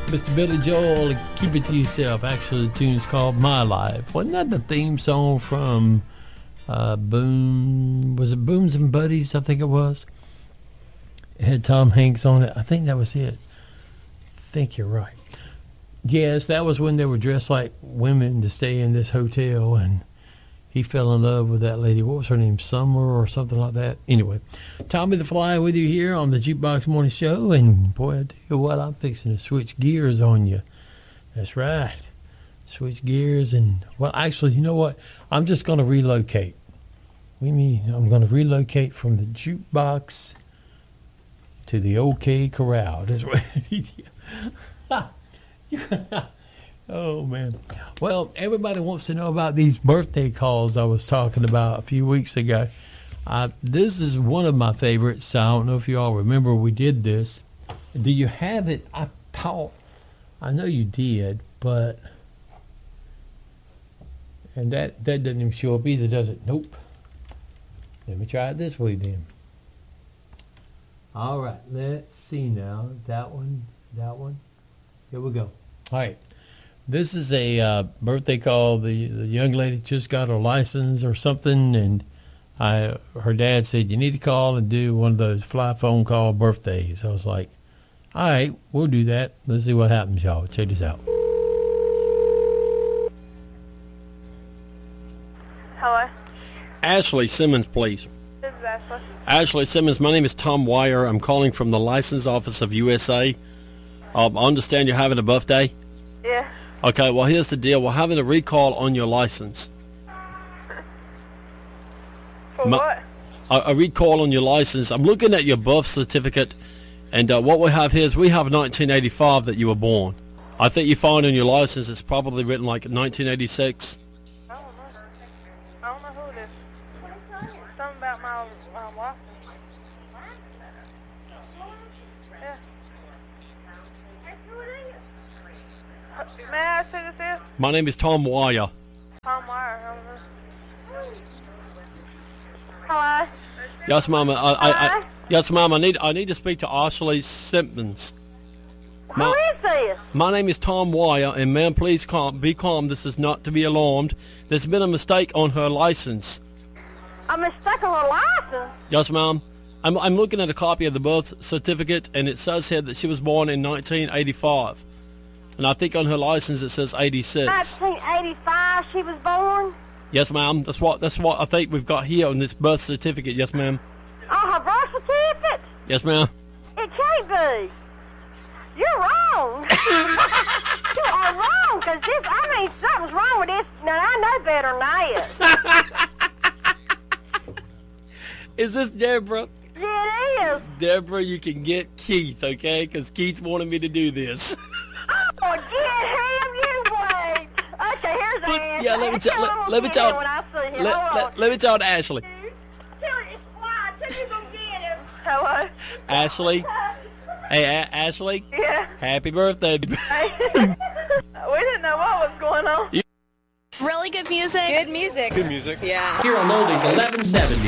Mr. Billy Joel, Keep It To Yourself. Actually, the tune's called My Life. Wasn't that the theme song from was it Booms and Buddies? I think it was. It had Tom Hanks on it. I think that was it. I think you're right. Yes, that was when they were dressed like women to stay in this hotel, and he fell in love with that lady. What was her name? Summer or something like that. Anyway, Tommy the Fly with you here on the Jukebox Morning Show. And boy, I tell you what, I'm fixing to switch gears on you. That's right. Switch gears. And, well, actually, you know what? I'm just going to relocate. We mean I'm going to relocate from the jukebox to the OK Corral. That's right. Oh, man. Well, everybody wants to know about these birthday calls I was talking about a few weeks ago. This is one of my favorites. I don't know if you all remember we did this. Do you have it? I know you did, but... And that doesn't even show up either, does it? Nope. Let me try it this way then. All right, let's see now. That one. Here we go. All right. This is a birthday call. The young lady just got her license or something, and her dad said, you need to call and do one of those fly phone call birthdays. I was like, all right, we'll do that. Let's see what happens, y'all. Check this out. Hello? Ashley Simmons, please. This is Ashley. Ashley Simmons, my name is Tom Wire. I'm calling from the license office of USA. I understand you're having a birthday? Yeah. Okay, well, here's the deal. We're having a recall on your license. For what? A recall on your license. I'm looking at your birth certificate, and what we have here is we have 1985 that you were born. I think you find on your license it's probably written like 1986. I don't know who it is. Something about my license. Yeah. May I ask who this is? My name is Tom Wire. Tom Wire. Hello? Yes, Mama. Hello? Yes, Mom. I need to speak to Ashley Simmons. Who is this? My name is Tom Wire, and ma'am, please be calm. This is not to be alarmed. There's been a mistake on her license. A mistake on her license? Yes, ma'am. I'm looking at a copy of the birth certificate, and it says here that she was born in 1985. And I think on her license it says 86. 1985 she was born? Yes, ma'am. That's what I think we've got here on this birth certificate. Yes, ma'am. Oh, her birth certificate? Yes, ma'am. It can't be. You're wrong. You are wrong, because something's wrong with this. Now, I know better than that. Is this Deborah? Yeah, it is. Deborah, you can get Keith, okay? Because Keith wanted me to do this. Oh, get him, you wait. Okay, here's the answer. Yeah, let me tell Ashley. Hello? Ashley? Hey, Ashley? Yeah. Happy birthday. We didn't know what was going on. Really good music. Good music. Good music. Yeah. Here on Oldies 1170.